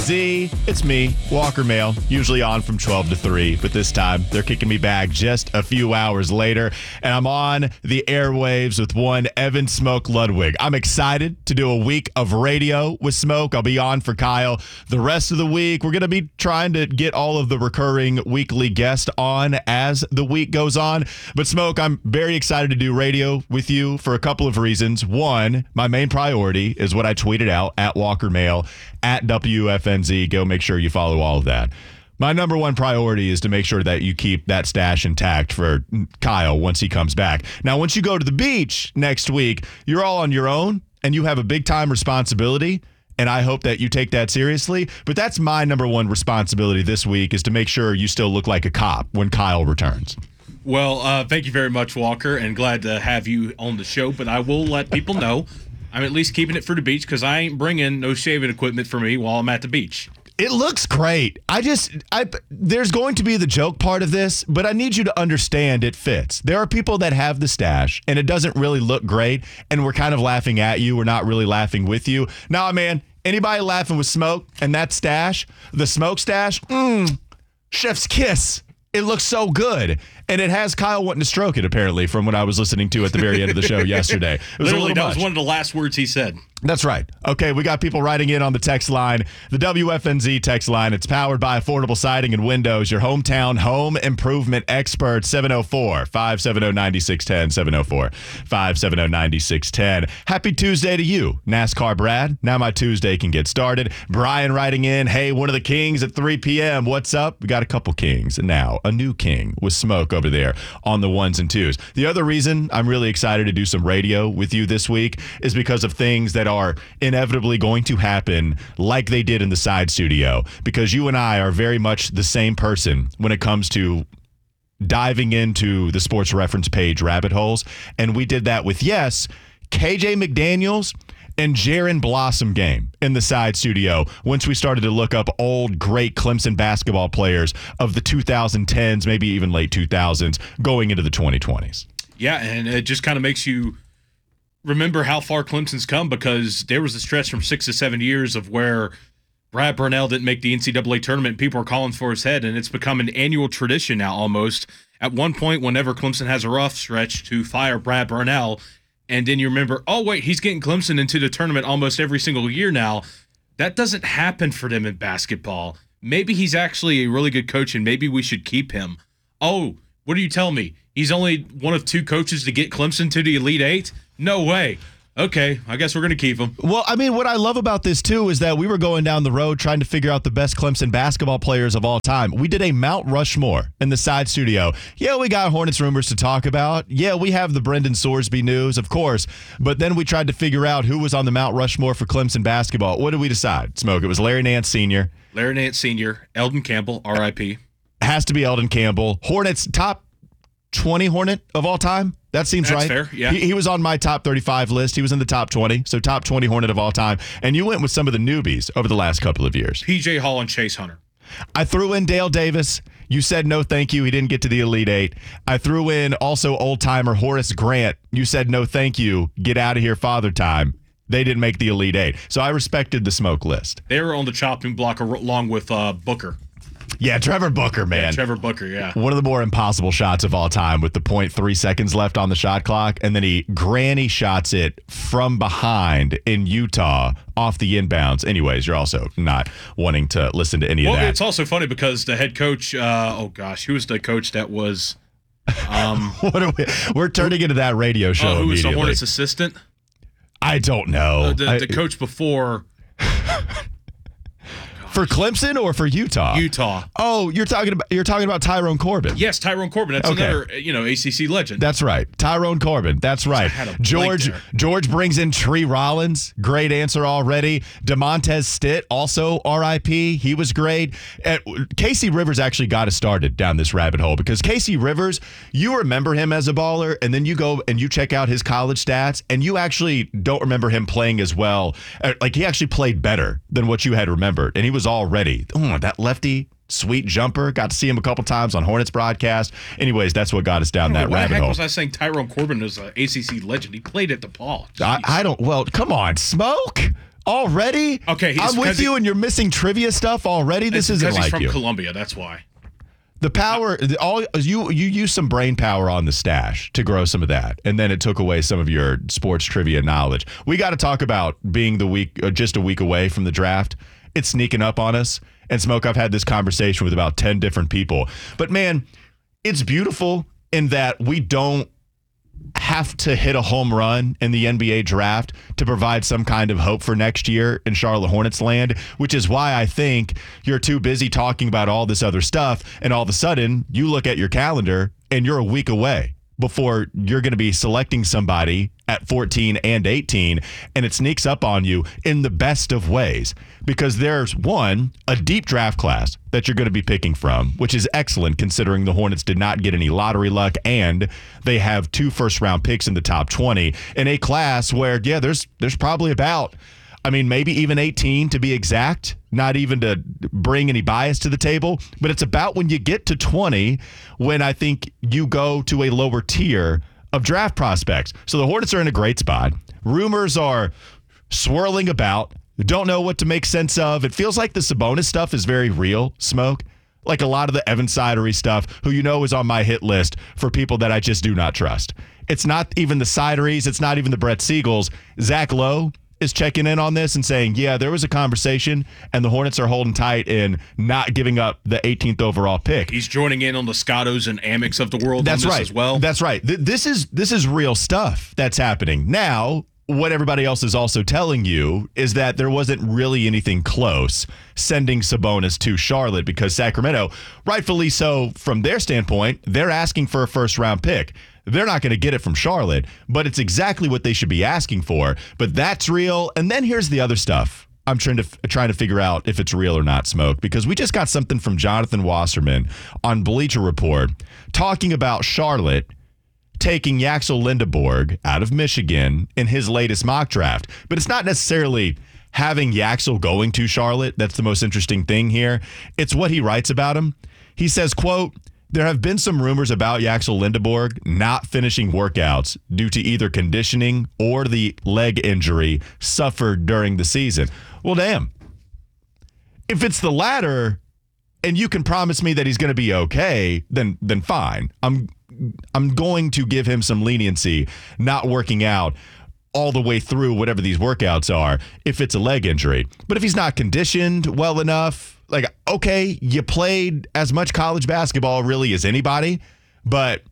WFNZ. It's me, Walker Mail, usually on from 12 to 3, but this time they're kicking me back just a few hours later, and I'm on the airwaves with one Evan Smoke Ludwig. I'm excited to do a week of radio with Smoke. I'll be on for Kyle the rest of the week. We're going to be trying to get all of the recurring weekly guests on as the week goes on, but Smoke, I'm very excited to do radio with you for a couple of reasons. One, my main priority is what I tweeted out at Walker Mail, at WFNZ. Go make sure you follow all of that. My number one priority is to make sure that you keep that stash intact for Kyle once he comes back. Now, once you go to the beach next week, you're all on your own and you have a big time responsibility. And I hope that you take that seriously. But that's my number one responsibility this week, is to make sure you still look like a cop when Kyle returns. Well, thank you very much, Walker, and glad to have you on the show. But I will let people know I'm at least keeping it for the beach, because I ain't bringing no shaving equipment for me while I'm at the beach. It looks great. There's going to be the joke part of this, but I need you to understand it fits. There are people that have the stash, and it doesn't really look great, and we're kind of laughing at you. We're not really laughing with you. Nah, man, anybody laughing with Smoke and that stash, the Smoke stash, chef's kiss. It looks so good. And it has Kyle wanting to stroke it, apparently, from what I was listening to at the very end of the show yesterday. It was Literally, that was one of the last words he said. That's right. Okay, we got people writing in on the text line, the WFNZ text line. It's powered by Affordable Siding and Windows, your hometown home improvement expert. 704-570-9610, 704-570-9610. Happy Tuesday to you, NASCAR Brad. Now my Tuesday can get started. Brian writing in, hey, one of the kings at 3 p.m. What's up? We got a couple kings, and now a new king with Smoke over there on the ones and twos. The other reason I'm really excited to do some radio with you this week is because of things that are inevitably going to happen like they did in the side studio, because you and I are very much the same person when it comes to diving into the Sports Reference page rabbit holes. And we did that with, yes, KJ McDaniels and Jaron Blossom game in the side studio once we started to look up old, great Clemson basketball players of the 2010s, maybe even late 2000s, going into the 2020s. Yeah, and it just kind of makes you remember how far Clemson's come, because there was a stretch from 6 to 7 years of where Brad Burnell didn't make the NCAA tournament and people are calling for his head, and it's become an annual tradition now almost. At one point, whenever Clemson has a rough stretch, to fire Brad Burnell, and then you remember, oh, wait, he's getting Clemson into the tournament almost every single year now. That doesn't happen for them in basketball. Maybe he's actually a really good coach, and maybe we should keep him. Oh, what are you telling me? He's only one of 2 coaches to get Clemson to the Elite Eight? No way. Okay, I guess we're going to keep him. Well, I mean, what I love about this, too, is that we were going down the road trying to figure out the best Clemson basketball players of all time. We did a Mount Rushmore in the side studio. Yeah, we got Hornets rumors to talk about. Yeah, we have the Brendan Sorsby news, of course. But then we tried to figure out who was on the Mount Rushmore for Clemson basketball. What did we decide, Smoke? It was Larry Nance Sr. Larry Nance Sr., Eldon Campbell, R.I.P. Has to be Eldon Campbell. Hornets, top 20 Hornet of all time? That seems That's right. Fair, yeah. He was on my top 35 list. He was in the top 20, so top 20 Hornet of all time. And you went with some of the newbies over the last couple of years. P.J. Hall and Chase Hunter. I threw in Dale Davis. You said no thank you. He didn't get to the Elite Eight. I threw in also old-timer Horace Grant. You said no thank you. Get out of here, Father Time. They didn't make the Elite Eight. So I respected the Smoke list. They were on the chopping block along with Booker. Yeah, Trevor Booker, man. Yeah, Trevor Booker, yeah. One of the more impossible shots of all time with the 0.3 seconds left on the shot clock. And then he granny shots it from behind in Utah off the inbounds. Anyways, you're also not wanting to listen to any of that. Well, it's also funny because the head coach, who was the coach that was... We're turning into that radio show who was immediately. the Hornets assistant? I don't know. The coach before... For Clemson or for Utah? Utah. Oh, you're talking about Tyrone Corbin. Yes, Tyrone Corbin. That's another ACC legend. That's right. Tyrone Corbin. That's right. George brings in Tree Rollins. Great answer already. DeMontez Stitt, also R.I.P. He was great. Casey Rivers actually got us started down this rabbit hole, because Casey Rivers, you remember him as a baller, and then you go and you check out his college stats, and you actually don't remember him playing as well. Like, he actually played better than what you had remembered, and he was already that lefty sweet jumper. Got to see him a couple times on Hornets broadcast. Anyways, that's what got us down that rabbit hole. Why the heck was I saying Tyrone Corbin is an ACC legend? He played at DePaul. I don't. Well, come on, Smoke. Already? Okay, I'm with you, and you're missing trivia stuff already. This isn't like he's from you. Columbia. That's why. The power, you used some brain power on the stash to grow some of that, and then it took away some of your sports trivia knowledge. We got to talk about being just a week away from the draft. It's sneaking up on us. And Smoke, I've had this conversation with about 10 different people. But man, it's beautiful in that we don't have to hit a home run in the NBA draft to provide some kind of hope for next year in Charlotte Hornets land, which is why I think you're too busy talking about all this other stuff, and all of a sudden you look at your calendar and you're a week away before you're going to be selecting somebody at 14 and 18, and it sneaks up on you in the best of ways, because there's a deep draft class that you're going to be picking from, which is excellent considering the Hornets did not get any lottery luck, and they have 2 first-round picks in the top 20 in a class where, there's probably about, maybe even 18 to be exact, not even to bring any bias to the table, but it's about when you get to 20 when I think you go to a lower tier of draft prospects. So the Hornets are in a great spot. Rumors are swirling about. Don't know what to make sense of. It feels like the Sabonis stuff is very real, Smoke. Like a lot of the Evan Sidery stuff, who is on my hit list for people that I just do not trust. It's not even the Sideries. It's not even the Brett Siegels. Zach Lowe is checking in on this and saying, there was a conversation, and the Hornets are holding tight in not giving up the 18th overall pick. He's joining in on the Scottos and Amex of the world. That's on this right. As well. That's right. This is real stuff that's happening. Now, what everybody else is also telling you is that there wasn't really anything close sending Sabonis to Charlotte, because Sacramento, rightfully so from their standpoint, they're asking for a first-round pick. They're not going to get it from Charlotte, but it's exactly what they should be asking for. But that's real. And then here's the other stuff. I'm trying to figure out if it's real or not, Smoke, because we just got something from Jonathan Wasserman on Bleacher Report talking about Charlotte taking Yaxel Lindeborg out of Michigan in his latest mock draft. But it's not necessarily having Yaxel going to Charlotte that's the most interesting thing here. It's what he writes about him. He says, quote, "There have been some rumors about Yaxel Lindeborg not finishing workouts due to either conditioning or the leg injury suffered during the season." Well, damn. If it's the latter, and you can promise me that he's going to be okay, then fine. I'm going to give him some leniency not working out all the way through whatever these workouts are if it's a leg injury. But if he's not conditioned well enough, like, okay, you played as much college basketball really as anybody, but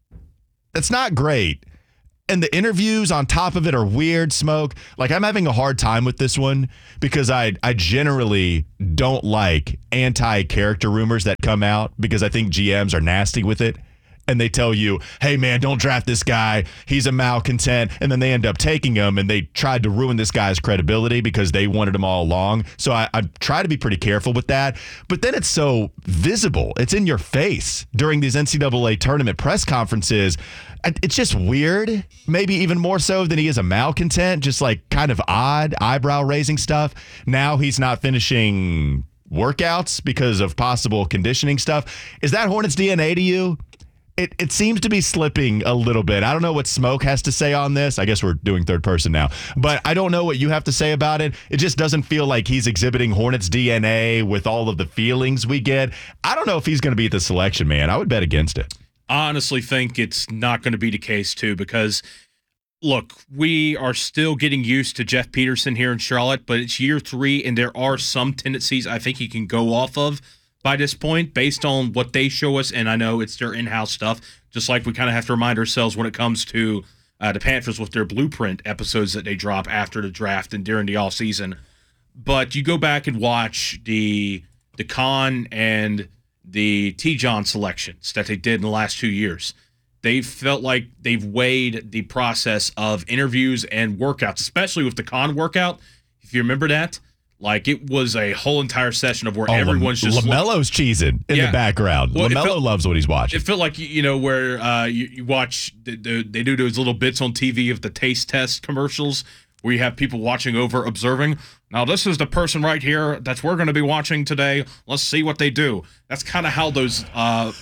that's not great. And the interviews on top of it are weird, Smoke. Like, I'm having a hard time with this one because I generally don't like anti-character rumors that come out, because I think GMs are nasty with it. And they tell you, hey, man, don't draft this guy. He's a malcontent. And then they end up taking him, and they tried to ruin this guy's credibility because they wanted him all along. So I try to be pretty careful with that. But then it's so visible. It's in your face during these NCAA tournament press conferences. It's just weird, maybe even more so than he is a malcontent, just like kind of odd eyebrow-raising stuff. Now he's not finishing workouts because of possible conditioning stuff. Is that Hornets DNA to you? It seems to be slipping a little bit. I don't know what Smoke has to say on this. I guess we're doing third person now. But I don't know what you have to say about it. It just doesn't feel like he's exhibiting Hornets DNA with all of the feelings we get. I don't know if he's going to be at the selection, man. I would bet against it. I honestly think it's not going to be the case, too, because, look, we are still getting used to Jeff Peterson here in Charlotte, but it's year 3, and there are some tendencies I think he can go off of by this point, based on what they show us, and I know it's their in-house stuff, just like we kind of have to remind ourselves when it comes to the Panthers with their blueprint episodes that they drop after the draft and during the offseason. But you go back and watch the Con and the T-John selections that they did in the last 2 years. They felt like they've weighed the process of interviews and workouts, especially with the Con workout, if you remember that. Like, it was a whole entire session of where everyone's just... LaMelo's cheesing in the background. Well, LaMelo loves what he's watching. It felt like, where you watch... They do those little bits on TV of the taste test commercials where you have people watching over, observing. Now, this is the person right here that we're going to be watching today. Let's see what they do. That's kind of how those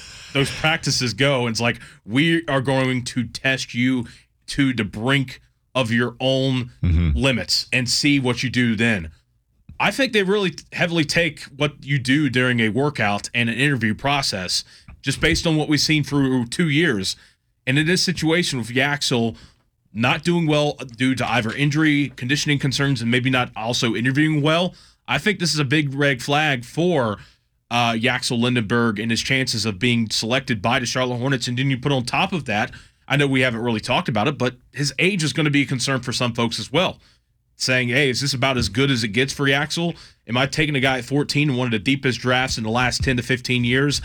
practices go. And it's like, we are going to test you to the brink of your own limits and see what you do then. I think they really heavily take what you do during a workout and an interview process, just based on what we've seen through 2 years. And in this situation with Yaxel not doing well due to either injury, conditioning concerns, and maybe not also interviewing well, I think this is a big red flag for Yaxel Lindenberg and his chances of being selected by the Charlotte Hornets. And then you put on top of that, I know we haven't really talked about it, but his age is going to be a concern for some folks as well. Saying, hey, is this about as good as it gets for Yaxel? Am I taking a guy at 14 in one of the deepest drafts in the last 10 to 15 years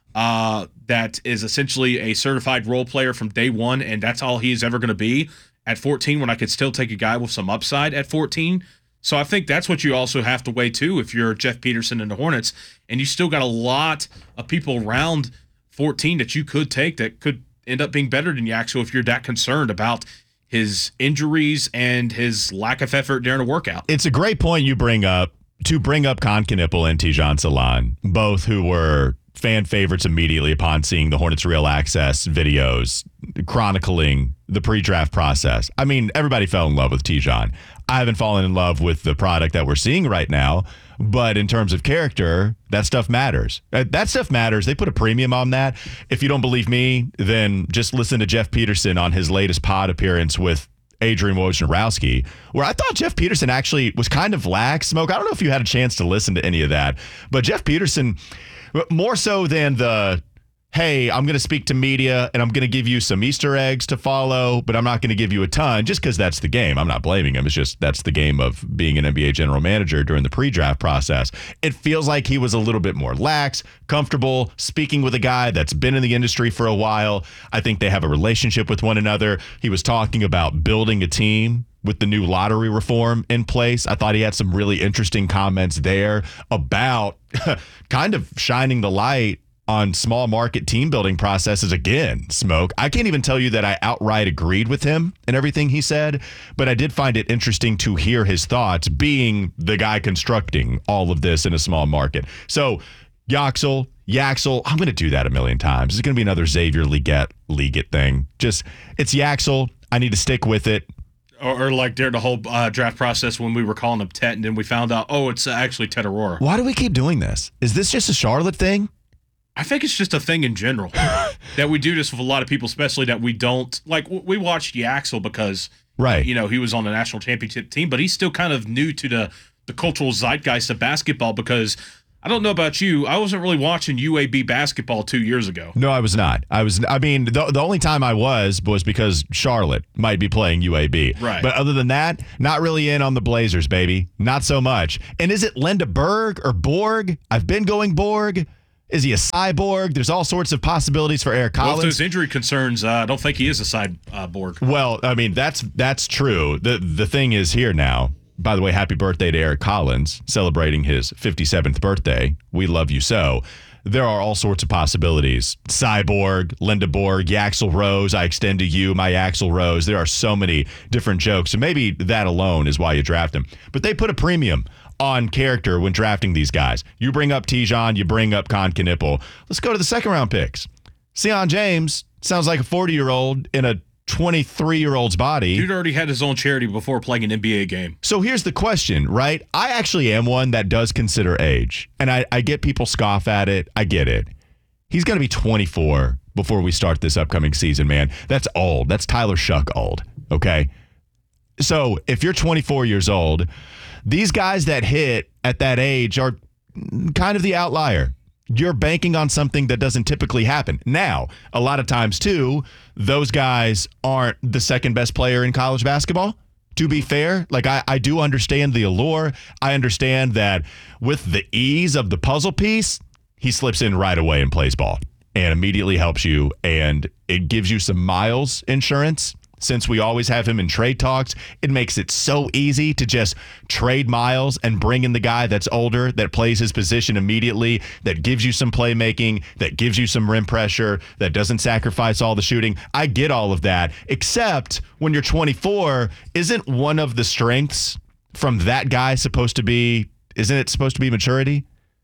that is essentially a certified role player from day one, and that's all he's ever going to be at 14, when I could still take a guy with some upside at 14? So I think that's what you also have to weigh, too, if you're Jeff Peterson and the Hornets, and you still got a lot of people around 14 that you could take that could end up being better than Yaxel if you're that concerned about his injuries and his lack of effort during a workout. It's a great point you bring up to bring up Kon Knueppel and Tijan Salan, both who were fan favorites immediately upon seeing the Hornets Real Access videos chronicling the pre-draft process. I mean, everybody fell in love with Tijan. I haven't fallen in love with the product that we're seeing right now, but in terms of character, that stuff matters. That stuff matters. They put a premium on that. If you don't believe me, then just listen to Jeff Peterson on his latest pod appearance with Adrian Wojnarowski, where I thought Jeff Peterson actually was kind of lax. Smoke, I don't know if you had a chance to listen to any of that, but Jeff Peterson, more so than the, hey, I'm going to speak to media and I'm going to give you some Easter eggs to follow, but I'm not going to give you a ton just because that's the game. I'm not blaming him. It's just that's the game of being an NBA general manager during the pre-draft process. It feels like he was a little bit more lax, comfortable, speaking with a guy that's been in the industry for a while. I think they have a relationship with one another. He was talking about building a team with the new lottery reform in place. I thought he had some really interesting comments there about kind of shining the light on small market team building processes again, Smoke. I can't even tell you that I outright agreed with him and everything he said, but I did find it interesting to hear his thoughts being the guy constructing all of this in a small market. So Yaxel, I'm going to do that a million times. It's going to be another Xavier Leggett thing. Just, it's Yaxel. I need to stick with it. Or like during the whole draft process when we were calling him Tet, and then we found out, oh, it's actually Tet Aurora. Why do we keep doing this? Is this just a Charlotte thing? I think it's just a thing in general that we do this with a lot of people, especially that we don't like. We watched Yaxel because, right, you know, he was on the national championship team, but he's still kind of new to the cultural zeitgeist of basketball because I don't know about you, I wasn't really watching UAB basketball 2 years ago. No, I was not. I mean, the only time I was because Charlotte might be playing UAB. Right. But other than that, not really in on the Blazers, baby. Not so much. And is it Linda Berg or Borg? I've been going Borg. Is he a cyborg? There's all sorts of possibilities for Eric Collins. Well, if there's injury concerns, I don't think he is a cyborg. Well, I mean, that's true. The thing is here now. By the way, happy birthday to Eric Collins, celebrating his 57th birthday. We love you so. There are all sorts of possibilities. Cyborg, Linda Borg, Yaxel Rose. I extend to you my Yaxel Rose. There are so many different jokes. And maybe that alone is why you draft him. But they put a premium on character when drafting these guys. You bring up Tijan, you bring up Kon Knueppel. Let's go to the second round picks. Sion James sounds like a 40-year-old in a 23-year-old's body. Dude already had his own charity before playing an NBA game. So here's the question, right? I actually am one that does consider age. And I get people scoff at it. I get it. He's going to be 24 before we start this upcoming season, man. That's old. That's Tyler Shuck old, okay? So if you're 24 years old, these guys that hit at that age are kind of the outlier. You're banking on something that doesn't typically happen. Now, a lot of times, too, those guys aren't the second best player in college basketball. To be fair, like I do understand the allure. I understand that with the ease of the puzzle piece, he slips in right away and plays ball and immediately helps you. And it gives you some miles insurance. Since we always have him in trade talks, it makes it so easy to just trade Miles and bring in the guy that's older, that plays his position immediately, that gives you some playmaking, that gives you some rim pressure, that doesn't sacrifice all the shooting. I get all of that, except when you're 24, isn't one of the strengths from that guy supposed to be maturity?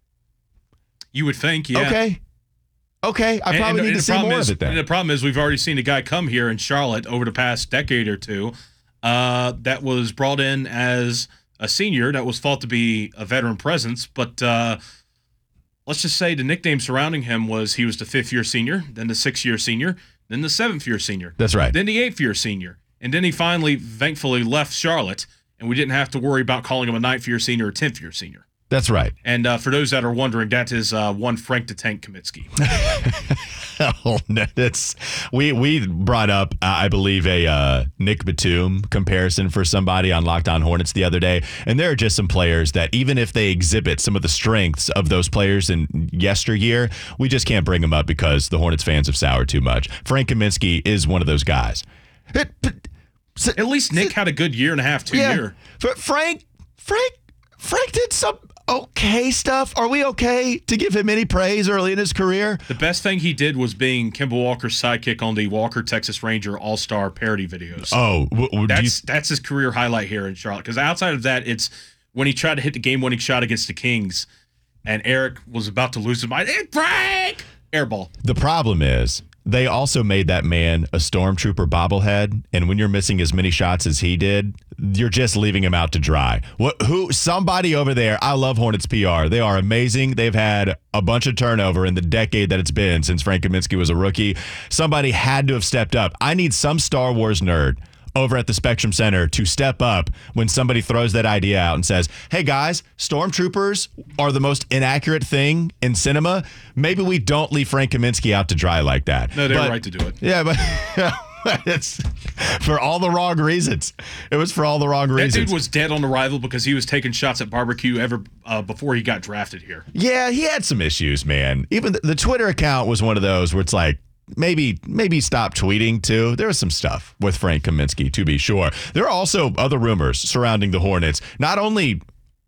You would think, yeah. Okay, I probably need to see more of it then. And the problem is we've already seen a guy come here in Charlotte over the past decade or two that was brought in as a senior that was thought to be a veteran presence, but let's just say the nickname surrounding him was he was the 5th-year senior, then the 6th-year senior, then the 7th-year senior. That's right. Then the 8th-year senior. And then he finally, thankfully, left Charlotte, and we didn't have to worry about calling him a 9th-year senior or 10th-year senior. That's right. And for those that are wondering, that is one Frank the Tank Kaminsky. Oh, no, we brought up, I believe, a Nick Batum comparison for somebody on Locked On Hornets the other day, and there are just some players that even if they exhibit some of the strengths of those players in yesteryear, we just can't bring them up because the Hornets fans have soured too much. Frank Kaminsky is one of those guys. At least Nick had a good year and a half, 2 year. Frank did some okay stuff. Are we okay to give him any praise early in his career? The best thing he did was being Kemba Walker's sidekick on the Walker Texas Ranger All-Star parody videos. Oh, that's his career highlight here in Charlotte. Because outside of that, it's when he tried to hit the game-winning shot against the Kings, and Eric was about to lose his mind. Hey, Frank! Airball. The problem is, they also made that man a stormtrooper bobblehead, and when you're missing as many shots as he did, you're just leaving him out to dry. Somebody over there, I love Hornets PR. They are amazing. They've had a bunch of turnover in the decade that it's been since Frank Kaminsky was a rookie. Somebody had to have stepped up. I need some Star Wars nerd over at the Spectrum Center to step up when somebody throws that idea out and says, hey guys, stormtroopers are the most inaccurate thing in cinema. Maybe we don't leave Frank Kaminsky out to dry like that. No, they're right to do it. Yeah, but it's for all the wrong reasons. It was for all the wrong reasons. That dude was dead on arrival because he was taking shots at barbecue before he got drafted here. Yeah, he had some issues, man. Even the Twitter account was one of those where it's like, maybe stop tweeting too. There was some stuff with Frank Kaminsky, to be sure. There are also other rumors surrounding the Hornets. Not only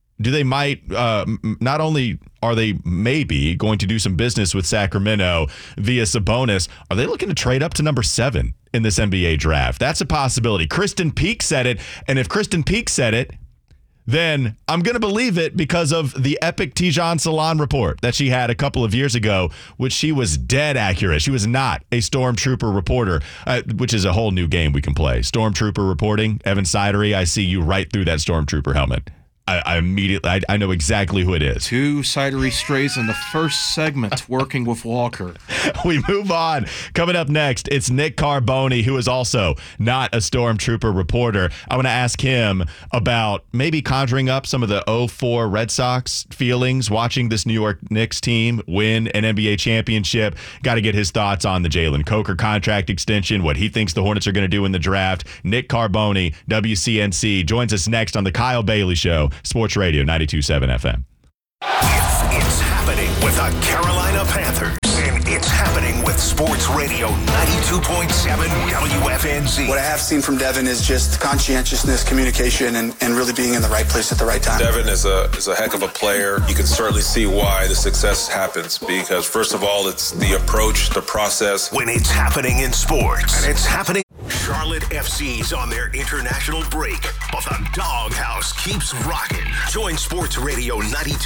are they maybe going to do some business with Sacramento via Sabonis, are they looking to trade up to number 7 in this NBA draft? That's a possibility. Kristen Peak said it, and if Kristen Peak said it, then I'm going to believe it because of the epic Tijan Salon report that she had a couple of years ago, which she was dead accurate. She was not a Stormtrooper reporter, which is a whole new game we can play. Stormtrooper reporting, Evan Sidery, I see you right through that Stormtrooper helmet. I immediately, I know exactly who it is. 2 Sidery strays in the first segment working with Walker. We move on. Coming up next, it's Nick Carboni, who is also not a Stormtrooper reporter. I want to ask him about maybe conjuring up some of the 2004 Red Sox feelings watching this New York Knicks team win an NBA championship. Got to get his thoughts on the Jalen Coker contract extension, what he thinks the Hornets are going to do in the draft. Nick Carboni, WCNC, joins us next on the Kyle Bailey Show. Sports Radio 92.7 FM. It's happening with the Carolina Panthers, and it's happening with Sports Radio 92.7 WFNZ. What I have seen from Devin is just conscientiousness, communication, and really being in the right place at the right time. Devin is a heck of a player. You can certainly see why the success happens because, first of all, it's the approach, the process. When it's happening in sports, and it's happening. Charlotte FC's on their international break, but the doghouse keeps rocking. Join Sports Radio 92.7